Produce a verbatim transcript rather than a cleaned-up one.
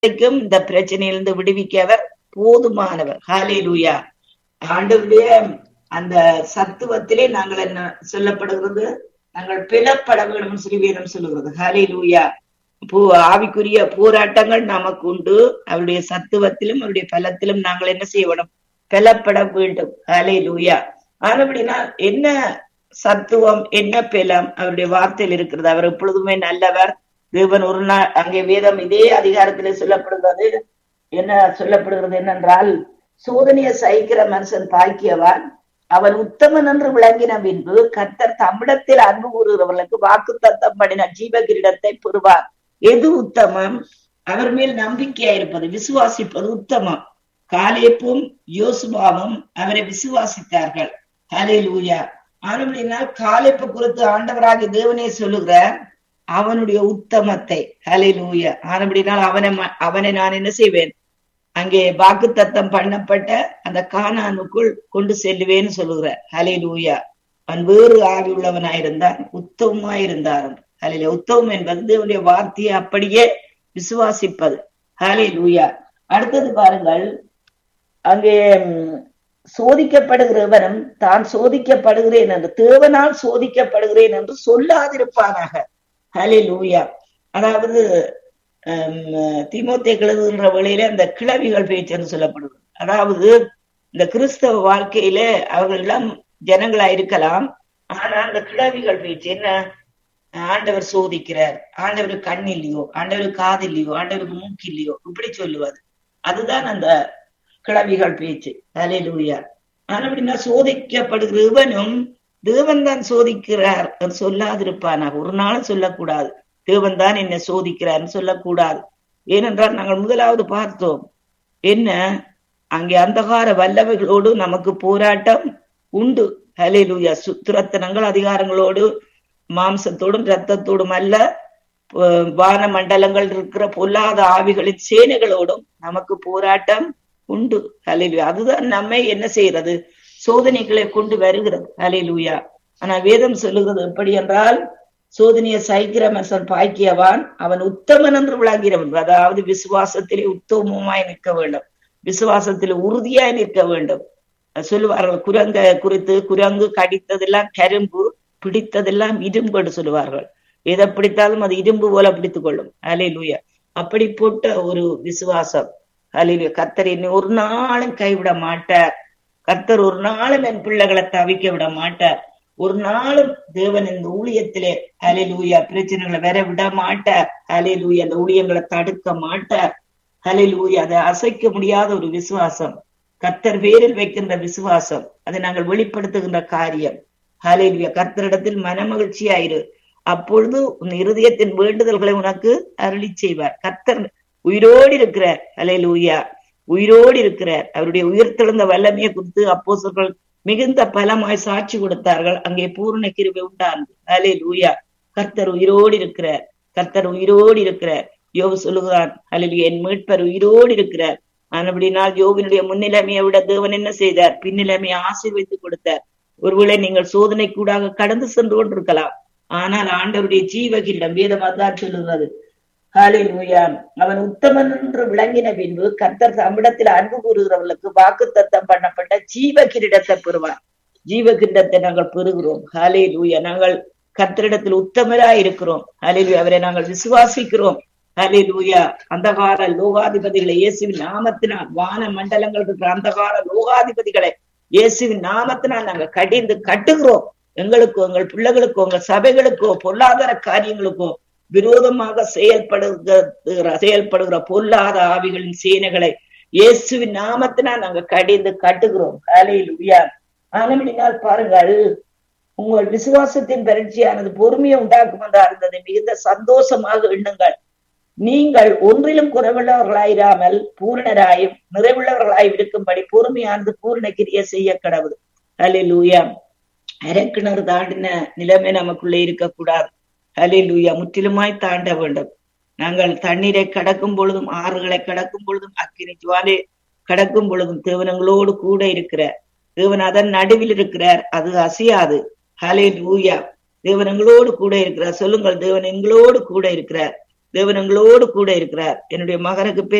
வரைக்கும் இந்த பிரச்சனையிலிருந்து விடுவிக்க அவர் போதுமானவர். ஹல்லேலூயா. ஆண்டவருடைய அந்த சத்துவத்திலே நாங்கள் என்ன சொல்லப்படுகிறது, நாங்கள் பிளப்பட வேண்டும் சொல்லி வேதம் சொல்லுகிறது. ஹல்லேலூயா. பூ ஆவிக்குரிய போராட்டங்கள் நமக்கு உண்டு. அவருடைய சத்துவத்திலும் அவருடைய பலத்திலும் நாங்கள் என்ன செய்ய வேண்டும், பலப்பட வேண்டும். ஹல்லேலூயா. ஆனபடினா என்ன சத்துவம், என்ன பலம் அவருடைய வார்த்தையில் இருக்கிறது. அவர் எப்பொழுதுமே நல்லவர். தேவன் ஒரு நாள் அங்கே வேதம் இதே அதிகாரத்திலே சொல்லப்படுகிறது. என்ன சொல்லப்படுகிறது என்னென்றால், சோதனையை சகிக்கிற மனுஷன் பாக்கியவான், அவன் உத்தமன் என்று விளங்கின பின்பு கர்த்தர் தம்மிடத்தில் அன்பு கூறுகிறவர்களுக்கு வாக்கு தத்தம் பண்ணின ஜீவ கிரீடத்தை பெறுவார். எது உத்தமம்? அவர் மேல் நம்பிக்கையா இருப்பது, விசுவாசிப்பது உத்தமம். காலேப்பும் யோசுவாவும் அவரை விசுவாசித்தார்கள். ஹல்லேலூயா. ஆனபடினால் காலேப்பு குறித்து ஆண்டவராகிய தேவனே சொல்லுகிறார் அவனுடைய உத்தமத்தை. ஹல்லேலூயா. ஆனபடினால் அவனை அவனை நான் என்ன செய்வேன், அங்கே வாக்கு தத்தம் பண்ணப்பட்ட அந்த கானானுக்குள் கொண்டு செல்லுவேன்னு சொல்லுகிறார். ஹல்லேலூயா. அவன் வேறு ஆவி உள்ளவனாயிருந்தான், உத்தமமாயிருந்தான். ஹல்லேலூயா. உத்தமம் என்பது தேவனுடைய வார்த்தையை அப்படியே விசுவாசிப்பது. ஹல்லேலூயா. அடுத்தது பாருங்கள், அங்கே சோதிக்கப்படுகிறவனும் தான் சோதிக்கப்படுகிறேன் என்று, தேவனால் சோதிக்கப்படுகிறேன் என்று சொல்லாதிருப்பானாக. ஹல்லேலூயா. அதாவது தீமோத்தேயுக்கு எழுதுகின்ற வேளையில அந்த கிழவிகள் பேச்சு என்று சொல்லப்படுது. அதாவது இந்த கிறிஸ்தவ வாழ்க்கையில அவர்கள் எல்லாம் ஜனங்களா இருக்கலாம், ஆனா அந்த கிழவிகள் பேச்சு என்ன, ஆண்டவர் சோதிக்கிறார், ஆண்டவர் கண் இல்லையோ, ஆண்டவர் காது இல்லையோ, ஆண்டவருக்கு மூக்கு இல்லையோ, இப்படி சொல்லுவது. அதுதான் அந்த கிழவிகள் பேச்சு. ஹல்லேலூயா. ஆனா அப்படின்னா சோதிக்கப்படுகிற இவனும் தேவன் தான் சோதிக்கிறார் என்று சொல்லாதிருப்பானாக. ஒரு நாளும் சொல்லக்கூடாது தேவன் தான் என்னை சோதிக்கிறார் சொல்லக்கூடாது. ஏனென்றால் நாங்கள் முதலாவது பார்த்தோம் என்ன, அங்கே அந்தகார வல்லவைகளோடு நமக்கு போராட்டம் உண்டு. ஹல்லேலூயா. துரத்தனங்கள் அதிகாரங்களோடு மாம்சத்தோடும் இரத்தத்தோடும் அல்ல, வான மண்டலங்கள் இருக்கிற பொல்லாத ஆவிகளின் சேனைகளோடும் நமக்கு போராட்டம் உண்டு. ஹல்லேலூயா. அதுதான் நம்மை என்ன செய்யறது, சோதனைகளை கொண்டு வருகிறது. ஹல்லேலூயா. ஆனா வேதம் சொல்லுகிறது எப்படி என்றால், சோதனையை சகிக்கிற மனுஷன் பாக்கியவான், அவன் உத்தமன் என்று விளங்கிறவன். அதாவது விசுவாசத்திலே உத்தமமாய் நிற்க வேண்டும், விசுவாசத்திலே உறுதியாய் நிற்க வேண்டும். சொல்லுவார்கள் குரங்க குறித்து, குரங்கு கடித்ததெல்லாம் கரும்பு, பிடித்ததெல்லாம் இரும்பு என்று சொல்லுவார்கள். எதை பிடித்தாலும் அது இரும்பு போல பிடித்துக் கொள்ளும். ஹல்லேலூயா. அப்படி போட்ட ஒரு விசுவாசம். ஹல்லேலூயா. கர்த்தர் என்னை ஒரு நாளும் கைவிட மாட்டார், கர்த்தர் ஒரு நாளும் என் பிள்ளைகளை தவிக்க விட மாட்டார், ஒரு நாளும் தேவன் இந்த ஊழியத்திலே ஹல்லேலூயா பிரச்சனைகளை வர விட மாட்டார். ஹல்லேலூயா. அந்த ஊழியங்களை தடுக்க மாட்டார். ஹல்லேலூயா. அதை அசைக்க முடியாத ஒரு விசுவாசம், கர்த்தர் பேரில் வைக்கின்ற விசுவாசம், அதை நாங்கள் வெளிப்படுத்துகின்ற காரியம். ஹல்லேலூயா. கர்த்தரிடத்தில் மனமகிழ்ச்சியாயிரு, அப்பொழுது உன் இருதயத்தின் வேண்டுதல்களை உனக்கு அருளி செய்வார். கர்த்தர் உயிரோடு இருக்கிறார். ஹல்லேலூயா. உயிரோடு இருக்கிறார். அவருடைய உயிர்த்தெழுந்த வல்லமையை குறித்து அப்போஸ்தலர்கள் மிகுந்த பலமாய் சாட்சி கொடுத்தார்கள். அங்கே பூர்ண கிருபை உண்டானது. ஹல்லேலூயா. கர்த்தர் உயிரோடு இருக்கிறார், கர்த்தர் உயிரோடு இருக்கிறார். யோபு சொல்லுகிறான், ஹல்லேலூயா, என் மீட்பர் உயிரோடு இருக்கிறார். ஆனபடினால் யோபினுடைய முன்னிலைமையை விட தேவன் என்ன செய்தார், பின்னிலைமையை ஆசீர்வதித்து கொடுத்தார். ஒருவேளை நீங்கள் சோதனை கூடாக கடந்து சென்று கொண்டிருக்கலாம், ஆனால் ஆண்டவருடைய ஜீவகிரிடம் வேதம் அதான் சொல்லுகிறது. ஹல்லேலூயா. அவன் உத்தமன் என்று விளங்கின பின்பு கர்த்தர் தம்மிடத்தில் அன்பு கூறுகிறவர்களுக்கு வாக்கு தத்தம் பண்ணப்பட்ட ஜீவ கிரீடத்தை பெறுவார். ஜீவ கிரீடத்தை நாங்கள் பெறுகிறோம். ஹல்லேலூயா. நாங்கள் கர்த்தரிடத்தில் உத்தமராய் இருக்கிறோம். ஹல்லேலூயா. அவரை நாங்கள் விசுவாசிக்கிறோம். ஹல்லேலூயா. அந்தகார லோகாதிபதிகளை இயேசுவின் நாமத்தினால், வான மண்டலங்கள் இருக்கிற அந்தகார லோகாதிபதிகளை இயேசுவின் நாமத்தினால் நாங்கள் கடிந்து கட்டுகிறோம். எங்களுக்கோ, எங்கள் பிள்ளைகளுக்கோ, எங்கள் சபைகளுக்கோ, பொருளாதார காரியங்களுக்கோ விரோதமாக செயல்படுகிற செயல்படுகிற பொல்லாத ஆவிகளின் சேனைகளை இயேசுவின் நாமத்தினால் நாங்க கடிந்து கட்டுகிறோம். ஹல்லேலூயா. ஆனபடினால் பாருங்கள், உங்கள் விசுவாசத்தின் பரீட்சையானது பொறுமையை உண்டாக்கும் என்றா இருந்தது மிகுந்த சந்தோஷமாக எண்ணுங்கள். நீங்கள் ஒன்றிலும் குறைவுள்ளவர்களாயிராமல் பூரணராயும் நிறைவுள்ளவர்களாய் இருக்கும்படி பொறுமையானது பூரண கிரியை செய்ய கடவுது. ஹல்லேலூயா. அரக்கிணறு தாண்டின நிலைமை நமக்குள்ளே இருக்கக்கூடாது. ஹல்லேலூயா. முற்றிலுமாய் தாண்ட வேண்டும். நாங்கள் தண்ணீரை கடக்கும் பொழுதும், ஆறுகளை கடக்கும் பொழுதும், அக்கினி ஜுவாலை கடக்கும் பொழுதும் தேவன் எங்களோடு கூட இருக்கிறார். தேவன் அதன் நடுவில் இருக்கிறார், அது அசையாது. ஹல்லேலூயா. தேவன் எங்களோடு கூட இருக்கிறார். சொல்லுங்கள், தேவன் எங்களோடு கூட இருக்கிறார். தேவன் எங்களோடு கூட இருக்கிறார். என்னுடைய மகனுக்கு